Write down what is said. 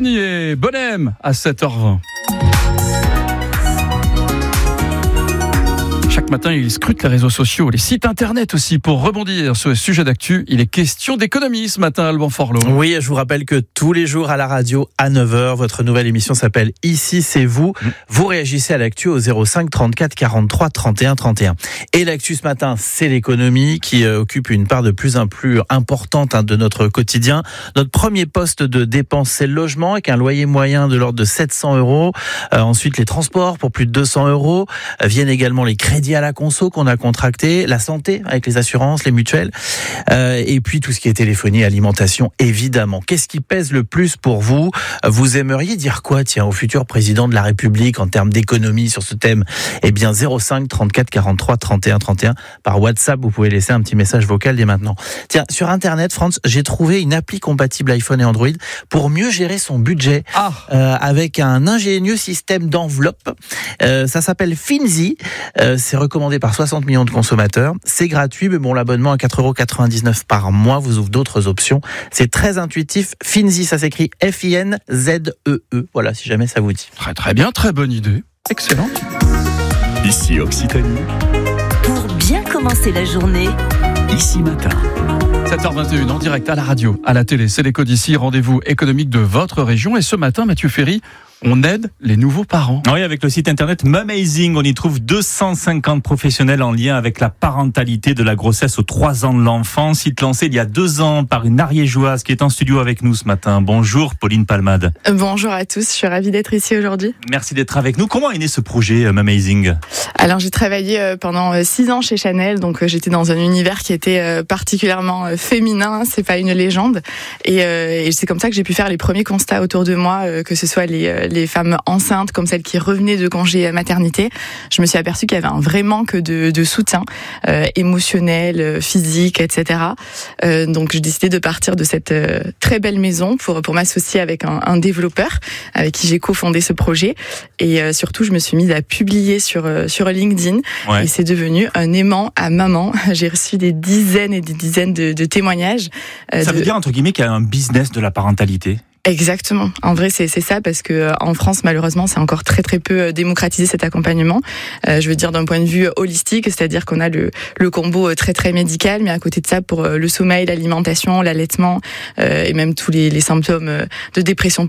signé Bonhem à 7h20. Chaque matin, il scrute les réseaux sociaux, les sites internet aussi pour rebondir sur les sujets d'actu. Il est question d'économie ce matin, Alban Forlot. Oui, je vous rappelle que tous les jours à la radio à 9h, votre nouvelle émission s'appelle Ici c'est vous. Vous réagissez à l'actu au 05 34 43 31 31. Et l'actu ce matin, c'est l'économie qui occupe une part de plus en plus importante de notre quotidien. Notre premier poste de dépense, c'est le logement avec un loyer moyen de l'ordre de 700 €. Ensuite, les transports pour plus de 200 €. Viennent également les crédits à la conso qu'on a contracté, la santé avec les assurances, les mutuelles, et puis tout ce qui est téléphonie, alimentation, évidemment. Qu'est-ce qui pèse le plus pour vous ? Vous aimeriez dire quoi, tiens, au futur président de la République en termes d'économie sur ce thème ? Eh bien, 05 34 43 31 31 par WhatsApp, vous pouvez laisser un petit message vocal dès maintenant. Tiens, sur Internet, France, j'ai trouvé une appli compatible iPhone et Android pour mieux gérer son budget avec un ingénieux système d'enveloppe. Ça s'appelle Finzi. C'est recommandé par 60 millions de consommateurs. C'est gratuit, mais bon, l'abonnement à 4,99 € par mois vous ouvre d'autres options. C'est très intuitif. Finzi, ça s'écrit F-I-N-Z-E-E. Voilà, si jamais ça vous dit. Très très bien, très bonne idée. Excellent. Ici Occitanie. Pour bien commencer la journée. Ici Matin. 7h21 en direct à la radio, à la télé. C'est l'écho d'ici, rendez-vous économique de votre région. Et ce matin, Mathieu Ferry, on aide les nouveaux parents. Oui, avec le site internet Mumazing, on y trouve 250 professionnels en lien avec la parentalité de la grossesse aux 3 ans de l'enfant. Site lancé il y a 2 ans par une ariégeoise qui est en studio avec nous ce matin. Bonjour Pauline Palmade. Bonjour à tous, je suis ravie d'être ici aujourd'hui. Merci d'être avec nous. Comment est né ce projet Mumazing ? Alors j'ai travaillé pendant 6 ans chez Chanel, donc j'étais dans un univers qui était particulièrement féminin, c'est pas une légende. Et c'est comme ça que j'ai pu faire les premiers constats autour de moi, que ce soit les femmes enceintes comme celles qui revenaient de congé maternité. Je me suis aperçue qu'il y avait un vrai manque de soutien émotionnel, physique, etc. Donc j'ai décidé de partir de cette très belle maison pour m'associer avec un développeur avec qui j'ai cofondé ce projet. Et surtout, je me suis mise à publier sur LinkedIn. Ouais. Et c'est devenu un aimant à maman. J'ai reçu des dizaines et des dizaines de témoignages. Ça veut dire, entre guillemets, qu'il y a un business de la parentalité ? Exactement. En vrai, c'est ça, parce que en France, malheureusement, c'est encore très très peu démocratisé cet accompagnement. Je veux dire d'un point de vue holistique, c'est-à-dire qu'on a le combo très très médical, mais à côté de ça, pour le sommeil, l'alimentation, l'allaitement et même tous les symptômes de dépression